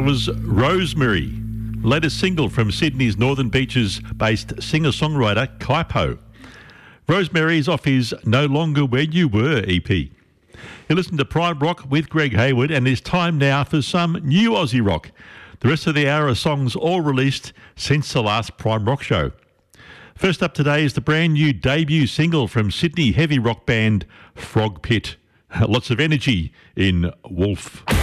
That was Rosemary, latest single from Sydney's Northern Beaches-based singer-songwriter Kaipo. Rosemary is off his No Longer Where You Were EP. You listen to Prime Rock with Greg Hayward, and it's time now for some new Aussie rock. The rest of the hour are songs all released since the last Prime Rock show. First up today is the brand new debut single from Sydney heavy rock band Frog Pit. Lots of energy in Wolf.